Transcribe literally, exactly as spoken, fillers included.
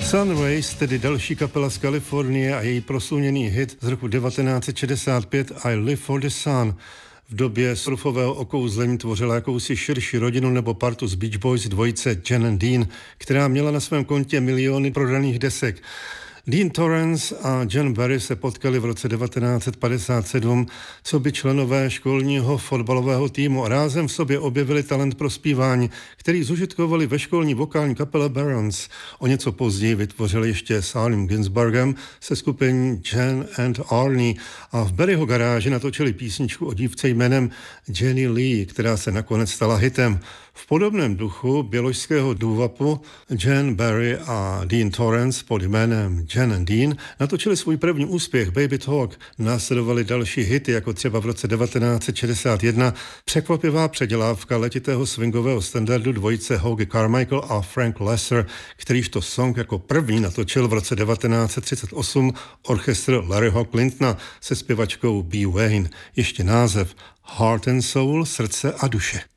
Sunrays, tedy další kapela z Kalifornie a její prosluněný hit z roku devatenáct set šedesát pět I Live for the Sun. V době surfového okouzlení tvořila jakousi širší rodinu nebo partu z Beach Boys dvojice Jen and Dean, která měla na svém kontě miliony prodaných desek. Dean Torrance a John Barry se potkali v roce devatenáct set padesát sedm, co by členové školního fotbalového týmu a rázem v sobě objevili talent pro zpívání, který zužitkovali ve školní vokální kapele Barons. O něco později vytvořili ještě s Arnem Ginsbergem se skupení Jen and Arnie a v Barryho garáži natočili písničku o dívce jménem Jenny Lee, která se nakonec stala hitem. V podobném duchu běložského doo-wopu Jen Barry a Dean Torrance pod jménem Jen and Dean natočili svůj první úspěch Baby Talk. Následovaly další hity, jako třeba v roce devatenáct set šedesát jedna překvapivá předělávka letitého swingového standardu dvojice Hoagy Carmichael a Frank Lesser, kterýž to song jako první natočil v roce devatenáct set třicet osm orchestr Larryho Clintona se zpěvačkou Bee Wayne. Ještě název Heart and Soul, srdce a duše.